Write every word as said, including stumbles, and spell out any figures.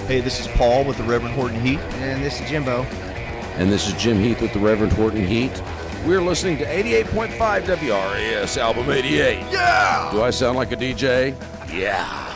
Hey, this is Paul with the Reverend Horton Heat. And this is Jimbo. And this is Jim Heath with the Reverend Horton Heat. We're listening to eighty-eight point five W R A S Album eighty-eight. Yeah! Do I sound like a D J? Yeah.